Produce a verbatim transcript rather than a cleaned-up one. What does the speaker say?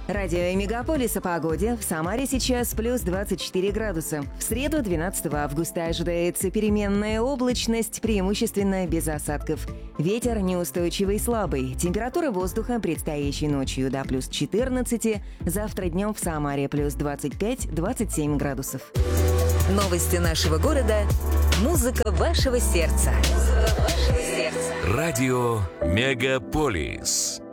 Радио Мегаполис о погоде. В Самаре сейчас плюс двадцать четыре градуса. В среду, двенадцатого августа, ожидается переменная облачность, преимущественно без осадков. Ветер неустойчивый и слабый. Температура воздуха предстоящей ночью до плюс четырнадцати. Завтра днем в Самаре плюс двадцать пять - двадцать семь градусов. Новости нашего города. Музыка вашего сердца. Радио Мегаполис.